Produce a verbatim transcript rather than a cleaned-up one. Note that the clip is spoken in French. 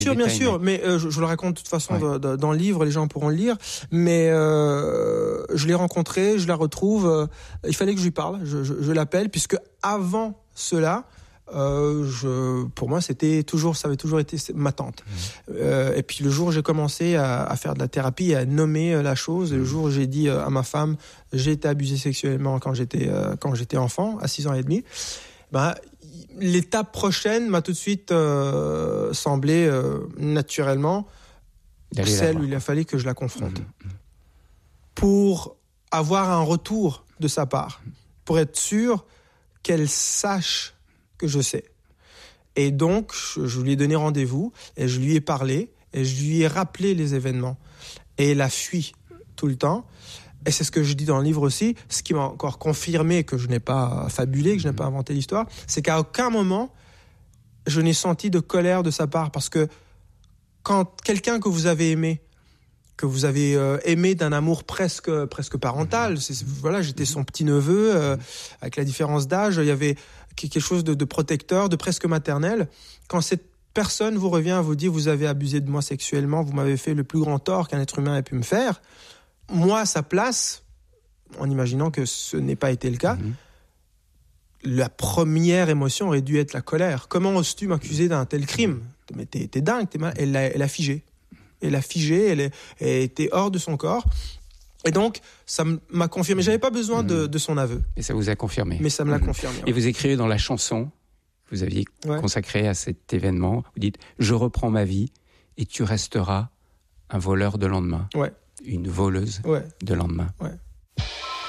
Bien sûr, bien sûr, mais euh, je, je le raconte de toute façon ouais. de, de, dans le livre, les gens pourront le lire. Mais euh, je l'ai rencontrée, je la retrouve. Euh, il fallait que je lui parle, je, je, je l'appelle, puisque avant cela, euh, je, pour moi, c'était toujours, ça avait toujours été ma tante. Mmh. Euh, et puis le jour où j'ai commencé à, à faire de la thérapie, à nommer la chose, mmh. le jour où j'ai dit à ma femme, j'ai été abusé sexuellement quand j'étais euh, quand j'étais enfant, à six ans et demi. Ben, l'étape prochaine m'a tout de suite euh, semblé euh, naturellement D'aller celle où il a fallu que je la confronte. Mmh. Pour avoir un retour de sa part, pour être sûr qu'elle sache que je sais. Et donc, je, je lui ai donné rendez-vous, et je lui ai parlé, et je lui ai rappelé les événements. Et elle a fui tout le temps. Et c'est ce que je dis dans le livre aussi, ce qui m'a encore confirmé que je n'ai pas fabulé, que je n'ai pas inventé l'histoire, c'est qu'à aucun moment, je n'ai senti de colère de sa part. Parce que quand quelqu'un que vous avez aimé, que vous avez euh, aimé d'un amour presque, presque parental, c'est, voilà, j'étais son petit-neveu, euh, avec la différence d'âge, il y avait quelque chose de, de protecteur, de presque maternel. Quand cette personne vous revient à vous dire « vous avez abusé de moi sexuellement, vous m'avez fait le plus grand tort qu'un être humain ait pu me faire », moi, à sa place, en imaginant que ce n'ait pas été le cas, mmh. la première émotion aurait dû être la colère. Comment oses-tu m'accuser d'un tel crime ? Mais t'es, t'es dingue, t'es mal. Elle l'a, elle a figé. Elle a figé, elle, est, elle était hors de son corps. Et donc, ça m'a confirmé. J'avais pas besoin mmh. de, de son aveu. Et ça vous a confirmé. Mais ça me l'a mmh. confirmé. Et ouais. vous écrivez dans la chanson que vous aviez ouais. consacrée à cet événement, vous dites « Je reprends ma vie et tu resteras un voleur de lendemain. » Ouais. Une voleuse ouais. de lendemain. Ouais.